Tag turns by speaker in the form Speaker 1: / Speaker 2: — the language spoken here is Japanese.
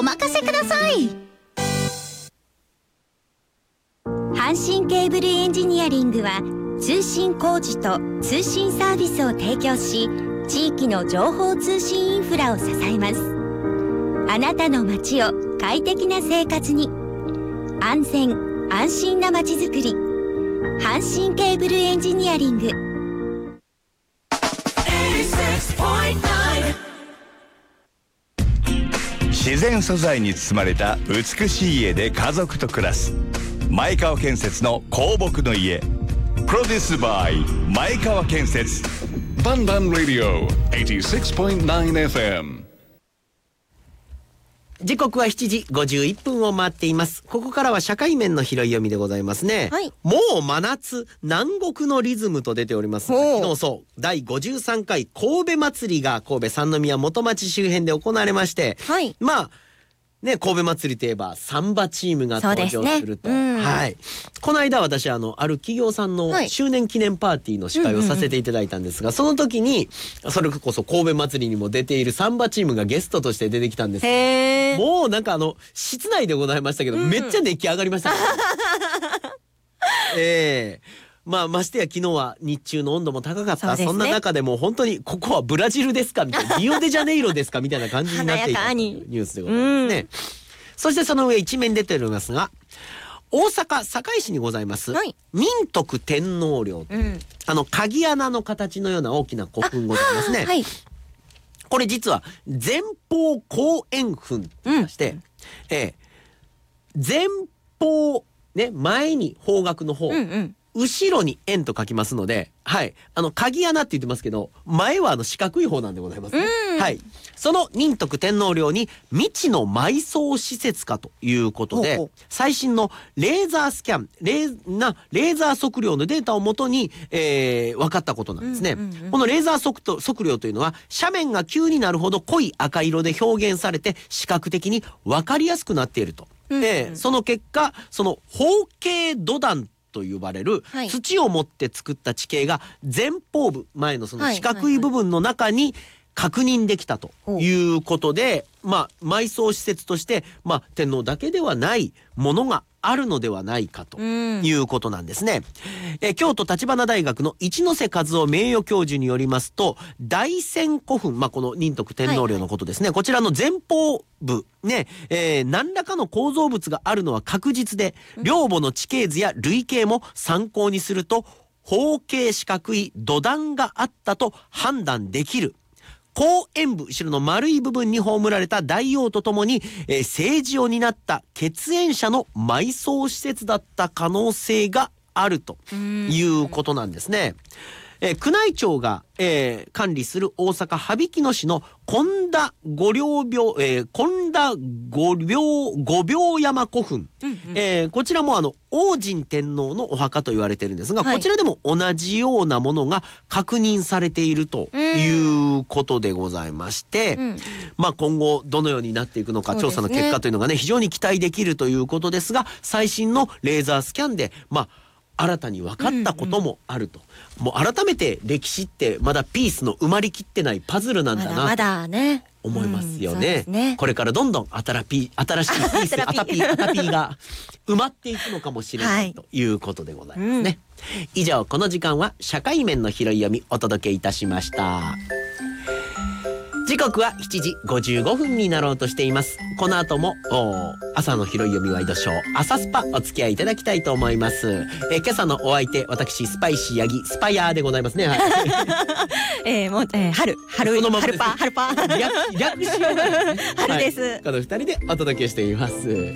Speaker 1: 任せください。
Speaker 2: 阪神ケーブルエンジニアリングは通信工事と通信サービスを提供し、地域の情報通信インフラを支えます。あなたの街を快適な生活に、安全安心な街づくり、阪神ケーブルエンジニアリング。
Speaker 3: 自然素材に包まれた美しい家で家族と暮らす前川建設の香木の家。プロデュースバイ前川建設。
Speaker 4: バンバンラディオ 86.9FM。
Speaker 5: 時刻は7時51分を回っています。ここからは社会面の拾い読みでございますね、はい、もう真夏南国のリズムと出ております。昨日そう第53回神戸祭りが神戸三宮元町周辺で行われまして、はい、まあね、神戸祭りといえばサンバチームが登場すると、はい、この間私ある企業さんの周年記念パーティーの司会をさせていただいたんですが、その時にそれこそ神戸祭りにも出ているサンバチームがゲストとして出てきたんです。もうなんか室内でございましたけど、めっちゃ熱気上がりました、ましてや昨日は日中の温度も高かった。 そんな中でも本当にここはブラジルですかみたいな、リオデジャネイロですかみたいな感じになっていたニュースでございますね。そしてその上一面出ておりますが、大阪堺市にございます、はい、仁徳天皇陵、鍵穴の形のような大きな古墳ございますね、はい、これ実は前方後円墳と言いまして、前方ね、前に方角の方、後ろに円と書きますので、はい、鍵穴って言ってますけど、前は四角い方なんでございますね。はい、その仁徳天皇陵に未知の埋葬施設かということで、最新のレーザースキャン、レーザー測量のデータをもとに、分かったことなんですね。このレーザー測量というのは、斜面が急になるほど濃い赤色で表現されて視覚的に分かりやすくなっていると。その結果、その方形土壇と呼ばれる土を持って作った地形が前方部、前のその四角い部分の中に確認できたということで、埋葬施設として、天皇だけではないものがあるのではないかということなんですね。京都橘大学の一ノ瀬和夫名誉教授によりますと、大仙古墳、この仁徳天皇陵のことですね、こちらの前方部ね、何らかの構造物があるのは確実で、陵墓の地形図や類型も参考にすると方形四角い土壇があったと判断できる。後円部、後ろの丸い部分に葬られた大王とともに、政治を担った血縁者の埋葬施設だった可能性があるということなんですね。宮内庁が、管理する大阪羽曳野市の本田御陵山古墳、こちらも王神天皇のお墓と言われているんですが、こちらでも同じようなものが確認されているということでございまして、今後どのようになっていくのか、調査の結果というのがね、非常に期待できるということですが、最新のレーザースキャンで新たに分かったこともあると、もう改めて歴史ってまだピースの埋まりきってないパズルなんだな、
Speaker 2: まだね、
Speaker 5: 思いますよね。これからどんどん新しいピースアタピーが埋まっていくのかもしれないということでございますね。以上、この時間は社会面の拾い読みお届けいたしました。時刻は7時55分になろうとしています。この後も朝の拾い読みワイドショー朝スパお付き合いいただきたいと思います。今朝のお相手、私スパイシーヤギスパヤーでございますね。
Speaker 2: もう、春パ
Speaker 5: 略しようがない、
Speaker 2: 春です、
Speaker 5: この2人でお届けしています。